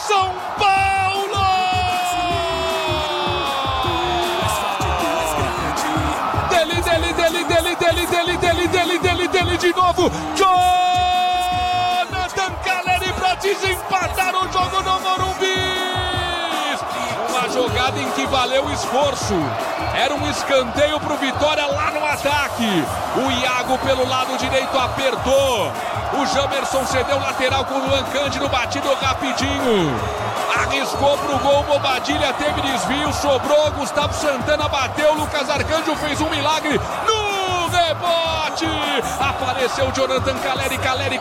São Paulo! Dele de novo, Jonathan Caleri para desempatar o jogo no Morumbi. Uma jogada em que valeu o esforço. Era um escanteio para o Vitória lá no ataque. O Iago pelo lado direito apertou. O Jamerson cedeu lateral com o Luan Cândido, batido rapidinho. Arriscou pro gol, Bobadilha teve desvio, sobrou, Gustavo Santana bateu, Lucas Arcanjo fez um milagre no rebote. Apareceu Jonathan Caleri,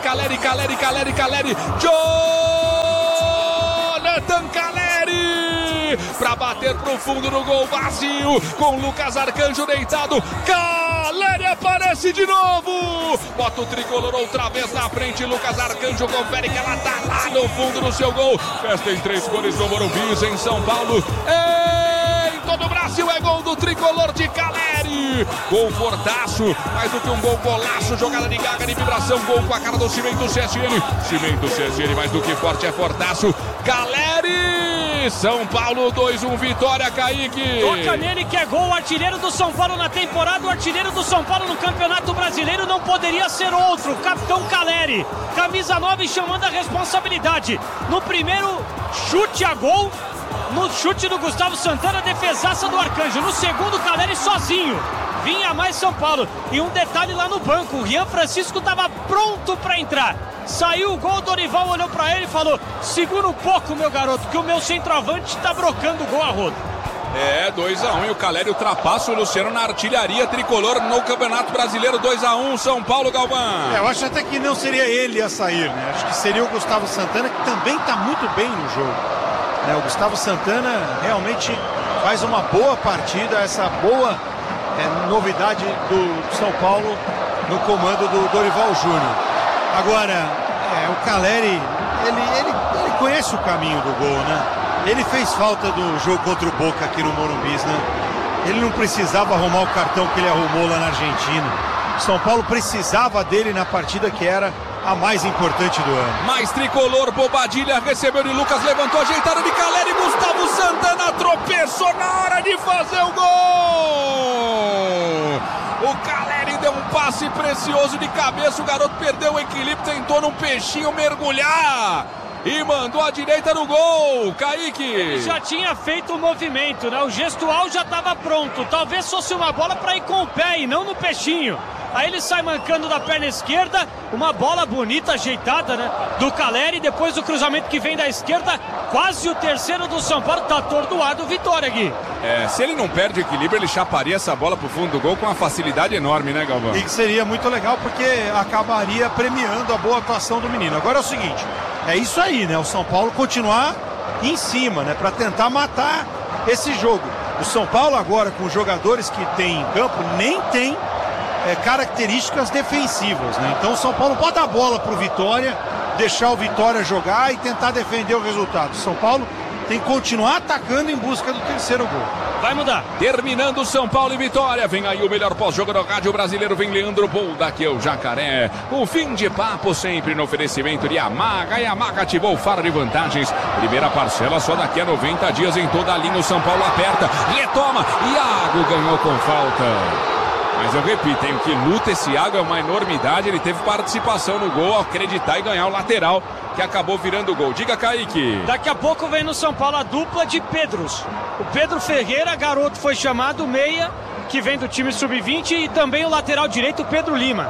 Jonathan Caleri para bater pro fundo no gol vazio, com Lucas Arcanjo deitado. Caleri aparece de novo, bota o tricolor outra vez na frente. Lucas Arcanjo confere que ela tá lá no fundo do seu gol. Festa em 3 cores no Morumbi, em São Paulo, em todo o Brasil. É gol do tricolor de Caleri. Gol fortaço, mais do que um gol, golaço, jogada de gaga, de vibração, gol com a cara do Cimento CSN. Cimento CSN, mais do que forte, é fortaço. Caleri, São Paulo 2-1, Vitória, Kaique. Toca nele que é gol, o artilheiro do São Paulo na temporada, o artilheiro do São Paulo no Campeonato Brasileiro não poderia ser outro, o capitão Caleri, camisa 9 chamando a responsabilidade. No primeiro chute a gol, no chute do Gustavo Santana, defesaça do Arcanjo. No segundo, Caleri sozinho. Vinha mais São Paulo. E um detalhe lá no banco, o Rian Francisco estava pronto para entrar. Saiu o gol, o Dorival olhou para ele e falou: segura um pouco, meu garoto, que o meu centroavante está brocando o gol a rodo. 2-1 e o Caleri ultrapassa o Luciano na artilharia tricolor no Campeonato Brasileiro. 2-1, São Paulo, Galvão. Eu acho até que não seria ele a sair, né? Acho que seria o Gustavo Santana, que também está muito bem no jogo. O Gustavo Santana realmente faz uma boa partida, essa boa novidade do São Paulo no comando do Dorival Júnior. Agora, o Caleri, ele conhece o caminho do gol, né? Ele fez falta do jogo contra o Boca aqui no Morumbi, né? Ele não precisava arrumar o cartão que ele arrumou lá na Argentina. São Paulo precisava dele na partida que era a mais importante do ano. Mais tricolor, Bobadilha recebeu de Lucas, levantou, ajeitada de Caleri, Gustavo Santana tropeçou na hora de fazer o gol. O Caleri deu um passe precioso de cabeça, o garoto perdeu o equilíbrio, tentou num peixinho mergulhar e mandou à direita no gol. Kaique. Ele já tinha feito o movimento, né? O gestual já estava pronto. Talvez fosse uma bola para ir com o pé e não no peixinho. Aí ele sai mancando da perna esquerda, uma bola bonita, ajeitada, né? Do Caleri, depois do cruzamento que vem da esquerda, quase o terceiro do São Paulo, tá atordoado o Vitória, Gui. Se ele não perde equilíbrio, ele chaparia essa bola pro fundo do gol com uma facilidade enorme, né, Galvão? E que seria muito legal, porque acabaria premiando a boa atuação do menino. Agora é o seguinte, é isso aí, né? O São Paulo continuar em cima, né? Para tentar matar esse jogo. O São Paulo agora, com os jogadores que tem em campo, nem tem características defensivas, né? Então o São Paulo pode dar a bola pro Vitória, deixar o Vitória jogar e tentar defender o resultado. O São Paulo tem que continuar atacando em busca do terceiro gol. Vai mudar. Terminando São Paulo e Vitória. Vem aí o melhor pós-jogo do rádio brasileiro. Vem Leandro Bolda, que é o Jacaré. O fim de papo sempre no oferecimento de Yamaha. Yamaha ativou o faro de vantagens. Primeira parcela só daqui a 90 dias em toda a linha. O São Paulo aperta, retoma. Iago ganhou com falta. Mas eu repito, hein, o que luta esse Iago é uma enormidade. Ele teve participação no gol ao acreditar e ganhar o lateral, que acabou virando o gol. Diga, Kaique. Daqui a pouco vem no São Paulo a dupla de Pedros. O Pedro Ferreira, garoto, foi chamado, meia, que vem do time sub-20, e também o lateral direito, Pedro Lima.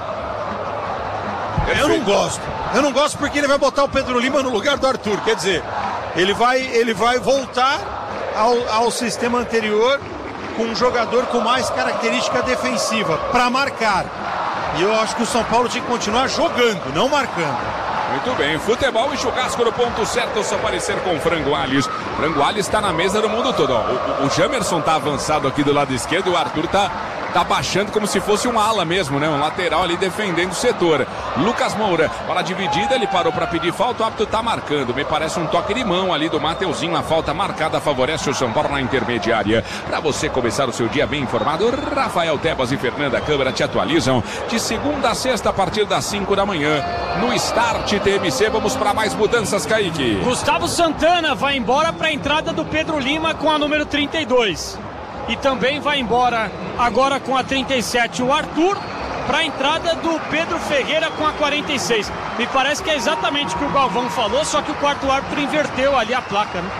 Eu não gosto porque ele vai botar o Pedro Lima no lugar do Arthur. Quer dizer, ele vai voltar ao sistema anterior, com um jogador com mais característica defensiva para marcar. E eu acho que o São Paulo tinha que continuar jogando, não marcando. Muito bem, futebol e churrasco no ponto certo, só aparecer com Frango Alhos. Frango Alhos está na mesa do mundo todo. Ó. O Jamerson está avançado aqui do lado esquerdo, o Arthur está tá baixando como se fosse um ala mesmo, né? Um lateral ali defendendo o setor. Lucas Moura, bola dividida, ele parou para pedir falta, o árbitro tá marcando. Me parece um toque de mão ali do Mateuzinho, a falta marcada favorece o São Paulo na intermediária. Para você começar o seu dia bem informado, Rafael Tebas e Fernanda Câmara te atualizam de segunda a sexta a partir das 5 da manhã. No Start TMC, vamos para mais mudanças, Kaique. Gustavo Santana vai embora para a entrada do Pedro Lima com a número 32. E também vai embora agora com a 37 o Arthur, para a entrada do Pedro Ferreira com a 46. Me parece que é exatamente o que o Galvão falou, só que o quarto árbitro inverteu ali a placa, né?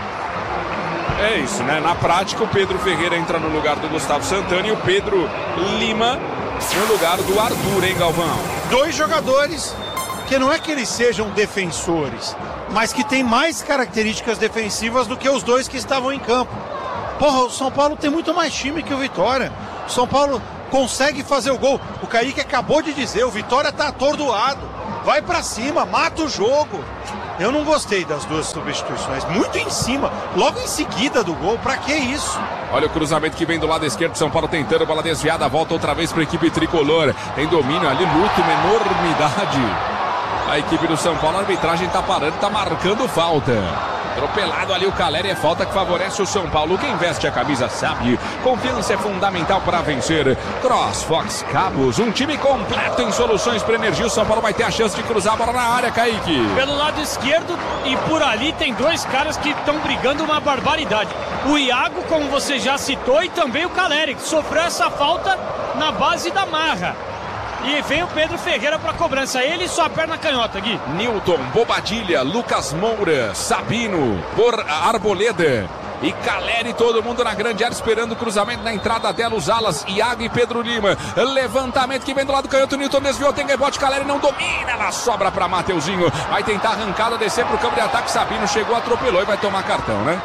É isso, né? Na prática, o Pedro Ferreira entra no lugar do Gustavo Santana e o Pedro Lima no lugar do Arthur, hein, Galvão? Dois jogadores que não é que eles sejam defensores, mas que tem mais características defensivas do que os dois que estavam em campo. Porra, o São Paulo tem muito mais time que o Vitória. O São Paulo consegue fazer o gol. O Kaique acabou de dizer, o Vitória tá atordoado. Vai pra cima, mata o jogo. Eu não gostei das duas substituições. Muito em cima, logo em seguida do gol. Pra que isso? Olha o cruzamento que vem do lado esquerdo. São Paulo tentando, bola desviada. Volta outra vez para a equipe tricolor. Tem domínio ali, luta, uma enormidade. A equipe do São Paulo, a arbitragem tá parando, tá marcando falta. Atropelado ali o Caleri, é falta que favorece o São Paulo. Quem veste a camisa sabe, confiança é fundamental para vencer. CrossFox Cabos, um time completo em soluções para energia. O São Paulo vai ter a chance de cruzar a bola na área, Kaique. Pelo lado esquerdo e por ali tem dois caras que estão brigando uma barbaridade. O Iago, como você já citou, e também o Caleri, que sofreu essa falta na base da marra. E vem o Pedro Ferreira para a cobrança. Ele e sua perna canhota, Gui. Newton, Bobadilha, Lucas Moura, Sabino, por Arboleda e Caleri, todo mundo na grande área esperando o cruzamento na entrada dela, os alas, Iago e Pedro Lima. Levantamento que vem do lado canhoto, Newton desviou, tem rebote, Caleri não domina, ela sobra para Mateuzinho. Vai tentar arrancada, descer para o campo de ataque, Sabino chegou, atropelou e vai tomar cartão, né?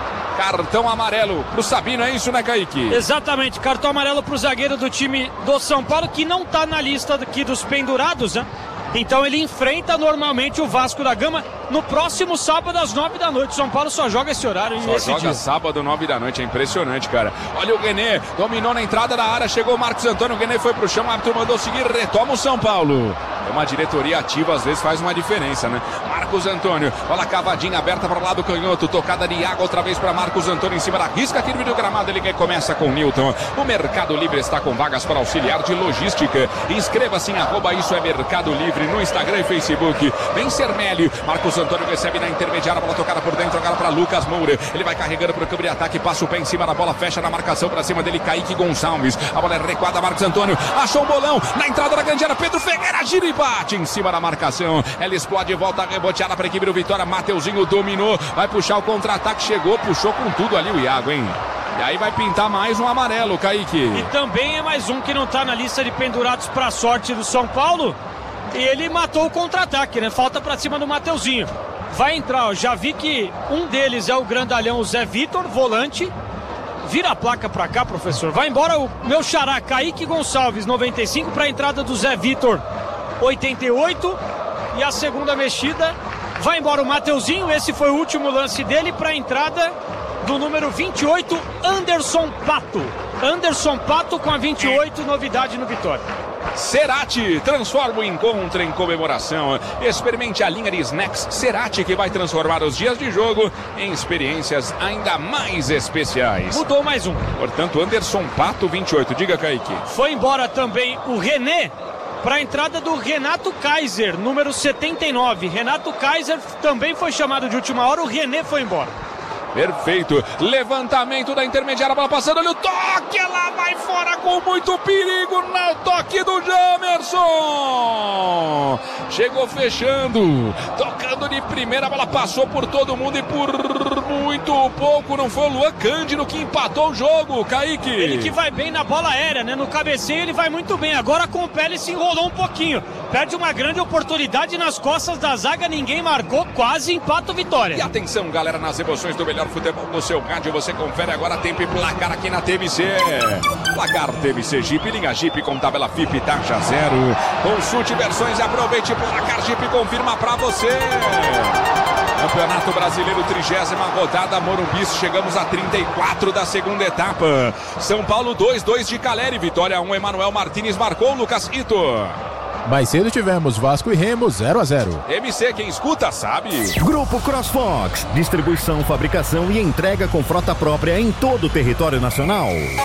Cartão amarelo pro Sabino, é isso, né, Kaique? Exatamente, cartão amarelo pro zagueiro do time do São Paulo, que não tá na lista aqui dos pendurados, né? Então ele enfrenta normalmente o Vasco da Gama no próximo sábado às 9 da noite. São Paulo só joga esse horário e esse joga dia. Sábado, 9 da noite, é impressionante, cara. Olha o René, dominou na entrada da área, chegou o Marcos Antônio, o René foi pro chão, o árbitro mandou seguir, retoma o São Paulo. Uma diretoria ativa às vezes faz uma diferença, né? Marcos Antônio, bola cavadinha aberta para o lado canhoto, tocada de Iago outra vez para Marcos Antônio em cima da risca aqui no vídeo gramado, ele que começa com o Newton. O Mercado Livre está com vagas para auxiliar de logística. Inscreva-se em @isso é Mercado Livre no Instagram e Facebook. Vem Sermelli, Marcos Antônio recebe na intermediária, bola tocada por dentro, agora para Lucas Moura. Ele vai carregando para o campo de ataque, passa o pé em cima da bola, fecha na marcação para cima dele, Kaique Gonçalves. A bola é recuada, Marcos Antônio achou um bolão na entrada da grande área, Pedro Ferreira gira e bate em cima da marcação. Ela explode, volta reboteada para a equipe do Vitória. Mateuzinho dominou, vai puxar o contra-ataque, chegou, puxou com tudo ali o Iago, hein? E aí vai pintar mais um amarelo, Kaique. E também é mais um que não tá na lista de pendurados para a sorte do São Paulo. E ele matou o contra-ataque, né? Falta para cima do Mateuzinho. Vai entrar, ó. Já vi que um deles é o grandalhão, o Zé Vitor, volante. Vira a placa pra cá, professor. Vai embora o meu xará, Kaique Gonçalves, 95, para a entrada do Zé Vitor, 88. E a segunda mexida, vai embora o Mateuzinho. Esse foi o último lance dele para a entrada do número 28, Anderson Pato. Anderson Pato com a 28, novidade no Vitória. Cerati, transforma o encontro em comemoração. Experimente a linha de snacks Cerati, que vai transformar os dias de jogo em experiências ainda mais especiais. Mudou mais um. Portanto, Anderson Pato, 28. Diga, Kaique. Foi embora também o René para a entrada do Renato Kaiser, número 79. Renato Kaiser também foi chamado de última hora, o René foi embora. Perfeito, levantamento da intermediária, bola passando ali, o toque, ela vai fora com muito perigo no toque do Jamerson. Chegou fechando, tocando de primeira, a bola passou por todo mundo e por muito pouco não foi o Luan Cândido que empatou o jogo, Kaique. Ele que vai bem na bola aérea, né? No cabeceio ele vai muito bem, agora com o pé ele se enrolou um pouquinho. Perde uma grande oportunidade nas costas da zaga, ninguém marcou, quase empata o Vitória. E atenção, galera, nas emoções do melhor futebol no seu rádio, você confere agora tempo e placar aqui na TMC. Placar TMC Jeep, linha Jeep com tabela FIP, taxa zero. Consulte versões e aproveite placar Jeep, confirma pra você. Campeonato Brasileiro, 30ª rodada, Morumbi, chegamos a 34 da segunda etapa. São Paulo 2-2 de Caleri, Vitória 1, Emanuel Martins marcou, Lucas Ito. Mais cedo tivemos Vasco e Remo 0-0. MC, quem escuta sabe. Grupo CrossFox, distribuição, fabricação e entrega com frota própria em todo o território nacional.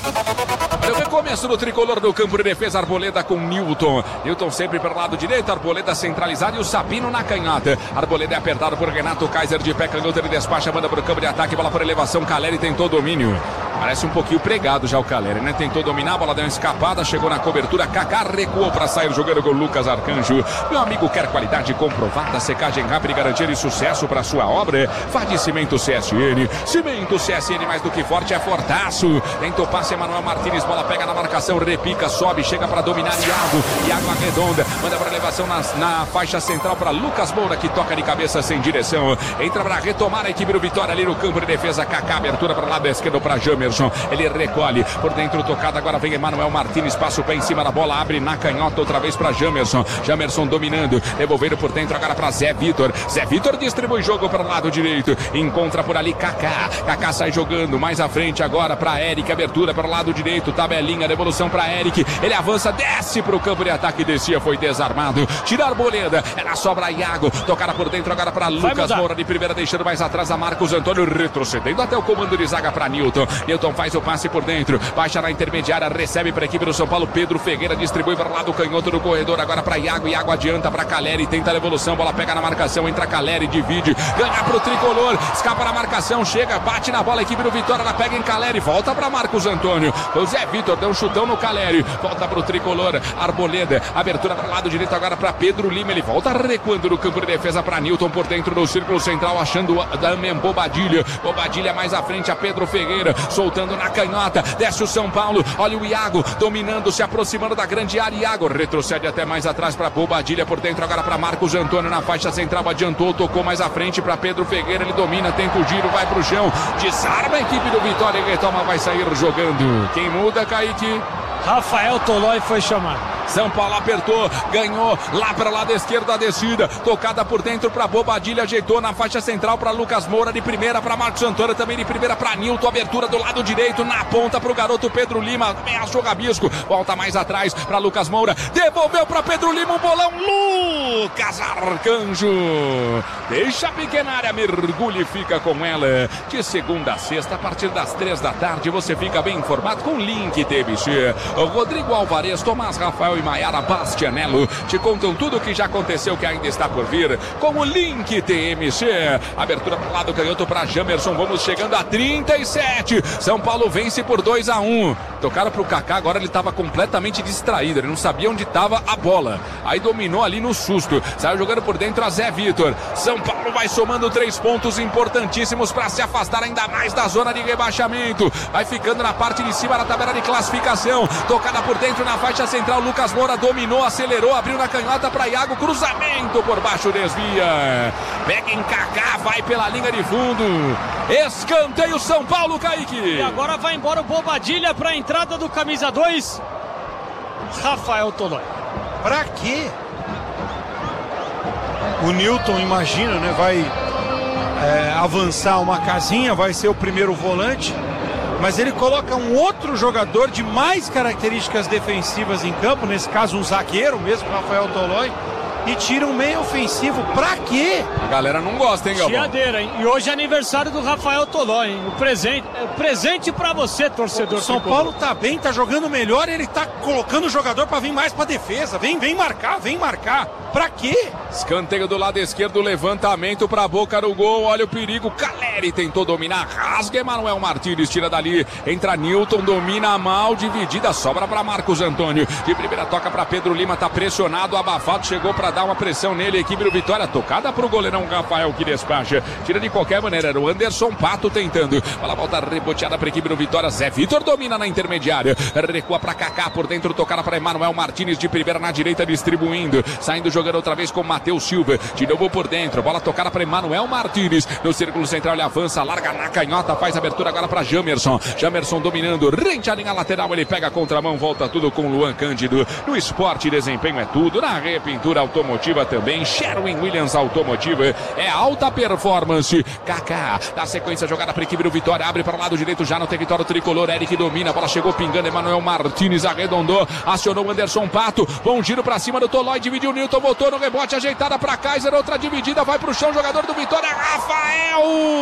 Olha o recomeço do tricolor do campo de defesa, Arboleda com Newton. Newton sempre pelo lado direito, Arboleda centralizado e o Sabino na canhota. Arboleda é apertado por Renato Kaiser, de pé canhoto, ele despacha, manda para o campo de ataque, bola por elevação, Caleri tentou domínio. Parece um pouquinho pregado já o Caleri, né? Tentou dominar, a bola deu uma escapada, chegou na cobertura, Kaká recuou para sair jogando com Lucas Arcanjo. Meu amigo quer qualidade comprovada, secagem rápida e garantia de sucesso para sua obra? Vá de Cimento CSN. Cimento CSN, mais do que forte, é fortaço. Tentou passe, Emanuel Martins, bola pega na marcação, repica, sobe, chega para dominar Iago arredonda, manda para elevação na faixa central para Lucas Moura, que toca de cabeça sem direção. Entra para retomar a equipe do Vitória ali no campo de defesa, Kaká, abertura para o lado esquerdo para Jamerson. Ele recolhe por dentro, tocada, agora vem Emanuel Martins, passa o pé em cima da bola, abre na canhota outra vez para Jamerson. Jamerson dominando, devolvendo por dentro agora para Zé Vitor. Zé Vitor distribui jogo para o lado direito, encontra por ali Kaká. Kaká sai jogando mais à frente agora para Eric, abertura para o lado direito, tabelinha, devolução para Eric. Ele avança, desce para o campo de ataque, descia, foi desarmado. Tira a Arboleda, era sobra Iago, tocada por dentro agora para Lucas Moura de primeira, deixando mais atrás a Marcos Antônio, retrocedendo até o comando de zaga para Newton. Newton faz o passe por dentro, baixa na intermediária, recebe para a equipe do São Paulo, Pedro Ferreira distribui para o lado canhoto do corredor, agora para Iago, Iago adianta para Caleri, tenta a devolução, bola pega na marcação, entra Caleri, divide, ganha para o tricolor, escapa na marcação, chega, bate na bola, a equipe do Vitória, ela pega em Caleri, volta para Marcos Antônio, o Zé Vitor deu um chutão no Caleri, volta para o tricolor, Arboleda, abertura para o lado direito agora para Pedro Lima, ele volta recuando no campo de defesa para Newton, por dentro do círculo central, achando Damian Bobadilha, Bobadilha mais à frente a Pedro Ferreira, soltando na canhota, desce o São Paulo, olha o Iago, dominando, se aproximando da grande área, Iago retrocede até mais atrás para Bobadilha, por dentro agora para Marcos Antônio na faixa central, adiantou, tocou mais à frente para Pedro Ferreira, ele domina, tenta o giro, vai pro chão, desarma a equipe do Vitória e retoma, vai sair jogando. Quem muda, Kaique? Rafael Tolói foi chamado. São Paulo apertou, ganhou lá para o lado esquerdo a descida, tocada por dentro para Bobadilha, ajeitou na faixa central para Lucas Moura, de primeira para Marcos Antônio, também de primeira para Newton, abertura do lado direito, na ponta para o garoto Pedro Lima, também achou Rabisco, volta mais atrás para Lucas Moura, devolveu para Pedro Lima, um bolão, Lucas Arcanjo, deixa a pequena área, mergulha e fica com ela, de segunda a sexta, a partir das 3 da tarde, você fica bem informado com o Link TBC, Rodrigo Alvarez, Tomás Rafael e Maiara Bastianello te contam tudo o que já aconteceu, que ainda está por vir, com o Link TMC. Abertura para o lado canhoto para Jamerson, vamos chegando a 37. São Paulo vence por 2-1. Tocaram para o Kaká, agora ele estava completamente distraído, ele não sabia onde estava a bola. Aí dominou ali no susto, saiu jogando por dentro a Zé Vitor. São Paulo vai somando 3 pontos importantíssimos para se afastar ainda mais da zona de rebaixamento. Vai ficando na parte de cima da tabela de classificação. Tocada por dentro na faixa central, Lucas Moura dominou, acelerou, abriu na canhota para Iago, cruzamento por baixo, desvia, pega em Kaká, vai pela linha de fundo, escanteio São Paulo, Kaique. E agora vai embora o Bobadilha para a entrada do camisa 2, Rafael Tolói. Pra quê? O Newton, imagina, né, vai avançar uma casinha, vai ser o primeiro volante, mas ele coloca um outro jogador de mais características defensivas em campo, nesse caso um zagueiro mesmo, Rafael Tolói, e tira um meio ofensivo. Pra quê? A galera não gosta, hein, Galvão? Chiadeira, hein? E hoje é aniversário do Rafael Tolói, hein? O presente pra você, torcedor. O São Paulo tá bem, tá jogando melhor, ele tá colocando o jogador pra vir mais pra defesa. Vem marcar. Pra quê? Escanteio do lado esquerdo, levantamento pra boca do gol, olha o perigo, Caleri tentou dominar, rasga Emanuel Martins, tira dali, entra Newton, domina mal, dividida, sobra pra Marcos Antônio, de primeira toca pra Pedro Lima, tá pressionado, abafado, chegou pra dar uma pressão nele, a equipe do Vitória, tocada pro goleirão Rafael, que despacha, tira de qualquer maneira, era o Anderson Pato tentando, bola volta reboteada pra equipe do Vitória, Zé Vitor domina na intermediária, recua pra Kaká, por dentro tocada pra Emanuel Martins, de primeira na direita, distribuindo, saindo jogando outra vez com Matheus Silva, de novo por dentro, bola tocada para Emanuel Martins, no círculo central ele avança, larga na canhota, faz abertura agora para Jamerson dominando, rente a linha lateral, ele pega a contramão, volta tudo com Luan Cândido, no esporte desempenho é tudo, na repintura automotiva Automotiva também. Sherwin Williams Automotiva é alta performance. Kaká, na sequência, jogada para a equipe do Vitória. Abre para o lado direito já no território tricolor. Eric domina, a bola chegou pingando. Emanuel Martins arredondou, acionou o Anderson Pato. Bom giro para cima do Tolói, dividiu o Newton, voltou no rebote, ajeitada para Kaiser. Outra dividida, vai para o chão, jogador do Vitória, Rafael.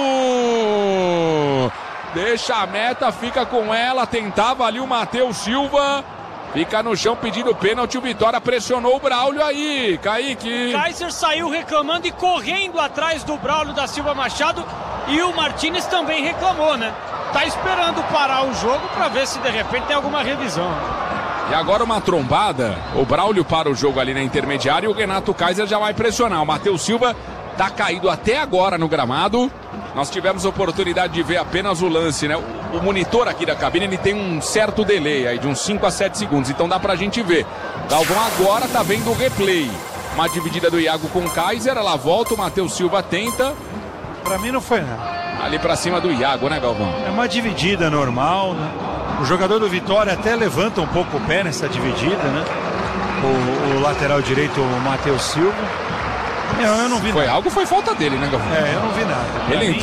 Deixa a meta, fica com ela. Tentava ali o Matheus Silva. Fica no chão pedindo pênalti. O Vitória pressionou o Braulio aí. Kaique. Kaiser saiu reclamando e correndo atrás do Braulio da Silva Machado. E o Martínez também reclamou, né? Tá esperando parar o jogo para ver se de repente tem alguma revisão. E agora uma trombada. O Braulio para o jogo ali na intermediária. E o Renato Kaiser já vai pressionar. O Matheus Silva tá caído até agora no gramado. Nós tivemos a oportunidade de ver apenas o lance, né? O monitor aqui da cabine, ele tem um certo delay aí, de uns 5 a 7 segundos. Então dá pra gente ver. Galvão agora tá vendo o replay. Uma dividida do Iago com o Kaiser. Ela volta, o Matheus Silva tenta. Pra mim não foi nada. Ali pra cima do Iago, né, Galvão? É uma dividida normal, né? O jogador do Vitória até levanta um pouco o pé nessa dividida, né? O lateral direito, o Matheus Silva. Eu não vi foi nada. algo, foi falta dele, né, Galvão? Eu não vi nada. Ele entrou